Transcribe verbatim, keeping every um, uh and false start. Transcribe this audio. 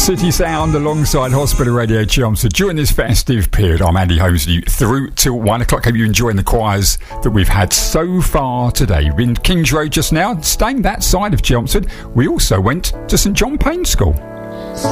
City Sound alongside Hospital Radio Chelmsford during this festive period. I'm Andy Holmes, you through till one o'clock. Hope you're enjoying the choirs that we've had so far today. We're in Kings Road just now, staying that side of Chelmsford. We also went to St John Payne School.